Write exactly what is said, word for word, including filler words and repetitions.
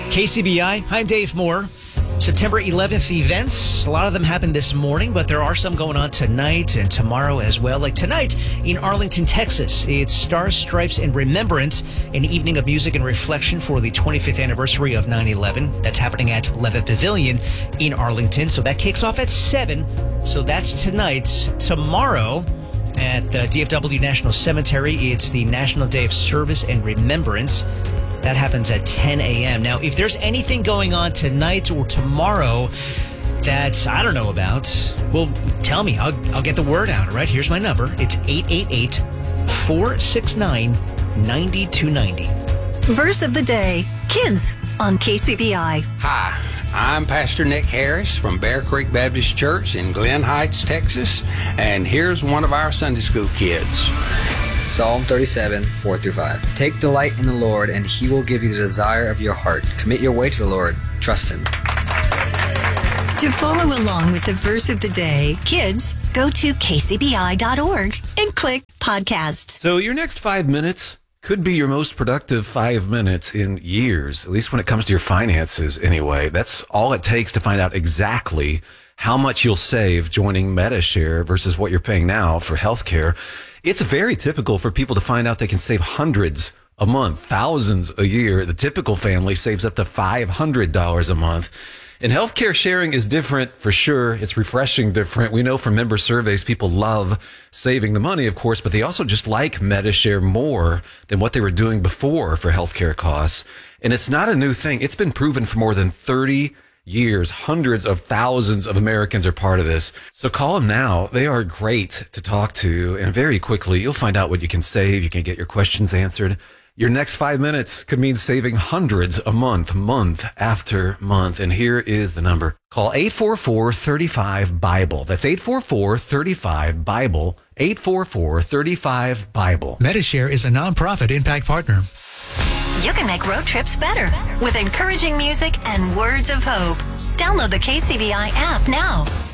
K C B I, I'm Dave Moore. September eleventh events. A lot of them happened this morning, but there are some going on tonight and tomorrow as well. Like tonight in Arlington, Texas, it's Stars, Stripes, and Remembrance, an evening of music and reflection for the twenty-fifth anniversary of nine eleven. That's happening at Levitt Pavilion in Arlington. So that kicks off at seven. So that's tonight. Tomorrow at the D F W National Cemetery, it's the National Day of Service and Remembrance. That happens at ten a.m. Now, if there's anything going on tonight or tomorrow that I don't know about, well, tell me. I'll, I'll get the word out, all right? Here's my number. It's eight eight eight, four six nine, nine two nine zero. Verse of the day, Kids on K C B I. Hi, I'm Pastor Nick Harris from Bear Creek Baptist Church in Glen Heights, Texas, and here's one of our Sunday school kids. Psalm thirty-seven, four through five. Take delight in the Lord, and he will give you the desire of your heart. Commit your way to the Lord. Trust him. To follow along with the verse of the day, kids, go to k c b i dot org and click podcasts. So your next five minutes could be your most productive five minutes in years, at least when it comes to your finances anyway. That's all it takes to find out exactly how much you'll save joining Medi-Share versus what you're paying now for healthcare. It's very typical for people to find out they can save hundreds a month, thousands a year. The typical family saves up to five hundred dollars a month. And healthcare sharing is different for sure. It's refreshing different. We know from member surveys, people love saving the money, of course, but they also just like Medi-Share more than what they were doing before for healthcare costs. And it's not a new thing. It's been proven for more than thirty years. Hundreds of thousands of Americans are part of this. So call them now. They are great to talk to. And very quickly, you'll find out what you can save. You can get your questions answered. Your next five minutes could mean saving hundreds a month, month after month. And here is the number. Call eight four four, three five, BIBLE. That's eight four four, three five, BIBLE. eight four four, three five, BIBLE. Medi-Share is a nonprofit impact partner. You can make road trips better with encouraging music and words of hope. Download the K C B I app now.